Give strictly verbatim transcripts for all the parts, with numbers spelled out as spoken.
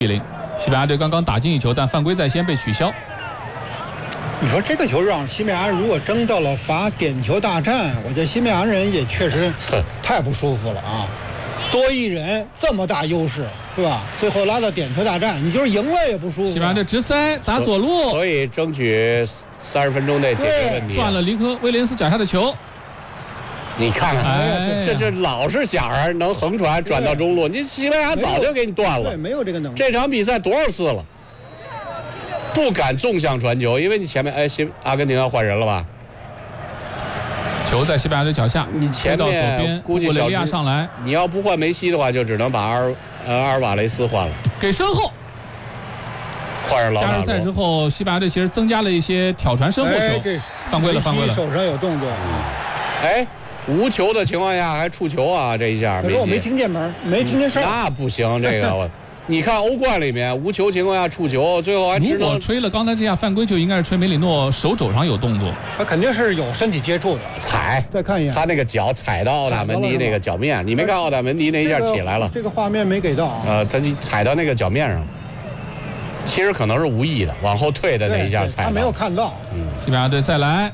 比零。西班牙队刚刚打进一球，但犯规在先被取消。 你说这个球让西班牙如果争到了罚点球大战，我觉得西班牙人也确实太不舒服了啊！多一人这么大优势，对吧？最后拉到点球大战，你就是赢了也不舒服。 西班牙队直塞打左路， 所以争取三十分钟内解决问题。 断了尼科威廉斯脚下的球。 你看看，哎、这这老是想着能横传转到中路，你西班牙早就给你断了。 对，没有这个能力。 这场比赛多少次了？不敢纵向传球，因为你前面哎，西阿根廷要换人了吧？ 球在西班牙队脚下， 你前面估计小利亚上来， 你要不换梅西的话，就只能把阿尔呃阿尔瓦雷斯换了。 给身后。 换上老加时赛之后，西班牙队其实增加了一些挑传身后球， 哎、 犯规了，犯规了。 手上有动作。 嗯、哎。无球的情况下还触球啊！这一下， 可是我没听见门，没听见声。 那不行，这个我，你看欧冠里面无球情况下触球，最后还如果吹了刚才这下犯规，就应该是吹梅里诺手肘上有动作。 他肯定是有身体接触的， 踩。 再看一眼， 他那个脚踩到奥达门迪那个脚面，你没看奥达门迪那一下起来了？ 这个画面没给到。 呃，他踩到那个脚面上了。其实可能是无意的，往后退的那一下踩到。 他没有看到。 嗯，西班牙队再来，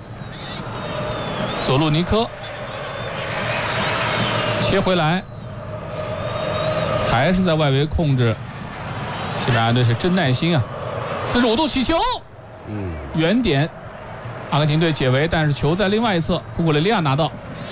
左路尼科。切回来，还是在外围控制。西班牙队是真耐心啊！四十五度起球， 嗯， 远点，阿根廷队解围，但是球在另外一侧，库库雷利亚拿到。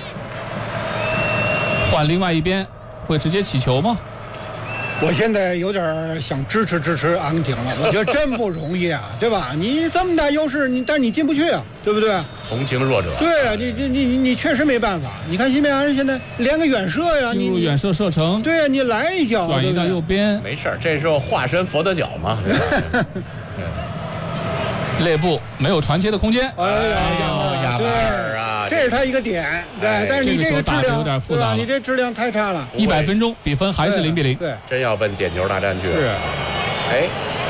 换另外一边，会直接起球吗？ 我现在有点想支持支持阿根廷了，我觉得真不容易啊，对吧？你这么大优势，你但是你进不去啊，对不对？ 同情弱者。 对啊，你你你你你确实没办法。你看西班牙人现在连个远射呀， 进入远射射程。 对啊，你来一脚， 转移到右边， 没事，这时候化身佛得角嘛。 肋部没有传切的空间。 哎呀， 亚马尔啊， 这是他一个点，对，但是你这个质量有点复杂， 你这质量太差了。 一百分钟，比分还是零比零。 对， 真要奔点球大战去了。 是， 哎，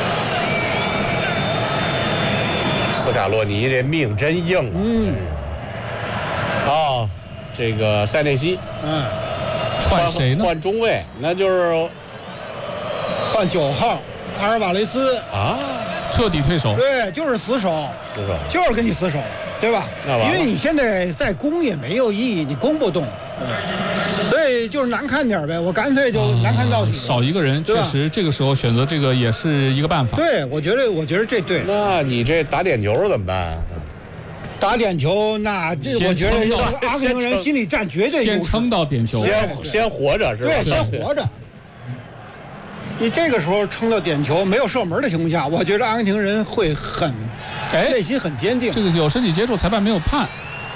斯卡洛尼这命真硬啊。 嗯。 哦，这个塞内西， 嗯， 换谁呢？ 换中卫，那就是换九号阿尔瓦雷斯啊。 彻底退守， 对，就是死守， 死守， 就是跟你死守，对吧？因为你现在再攻也没有意义，你攻不动，所以就是难看点呗。我干脆就难看到底、 啊，少一个人，确实这个时候选择这个也是一个办法。 对，我觉得，我觉得这对。 那你这打点球怎么办？ 打点球，那这我觉得阿根廷人心理战绝对先撑到点球， 先先活着是吧？ 对，先活着。你这个时候撑到点球没有射门的情况下，我觉得阿根廷人会很，哎，内心很坚定。 这个有身体接触，裁判没有判。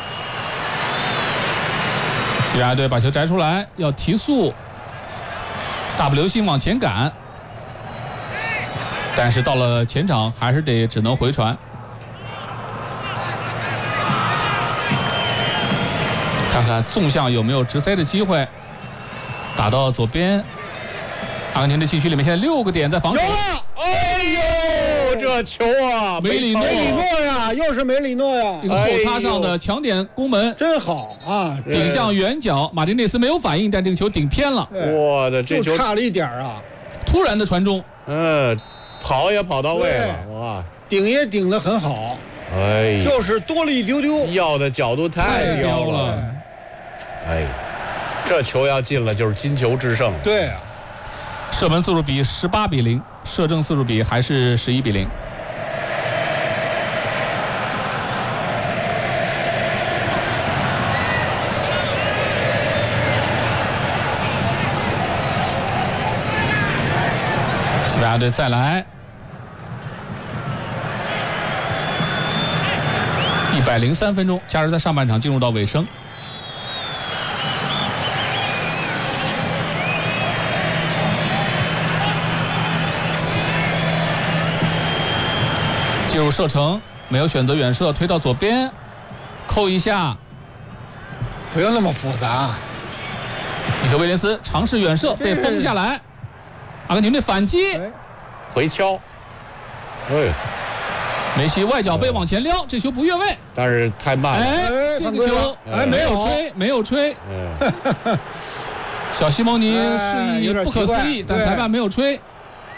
西班牙队把球摘出来，要提速，大步流星往前赶，但是到了前场还是得只能回传。看看纵向有没有直塞的机会，打到左边。阿根廷的禁区里面现在六个点在防守。 有了！哎呦，这球啊， 梅里诺， 梅里诺呀，又是梅里诺呀， 一个后插上的强点攻门， 真好啊！ 顶向远角，马丁内斯没有反应，但这个球顶偏了。 我的这球差了一点啊！ 突然的传中， 嗯，跑也跑到位了，哇， 顶也顶得很好， 哎， 就是多了一丢丢， 要的角度太刁了，哎，这球要进了就是金球制胜。 对啊。 射门次数比十八比零，射正次数比还是十一比零。西班牙队再来，一百零三分钟，加时赛上半场进入到尾声。进入射程，没有选择远射，推到左边，扣一下， 不用那么复杂。 尼科威廉斯尝试远射，被封下来。阿根廷队反击， 哎、 回敲，哎， 梅西外脚背往前撩，这球不越位， 但是太慢了。 哎，这个球哎没有吹，没有吹。 嗯， 小西蒙尼示意不可思议，但裁判没有吹。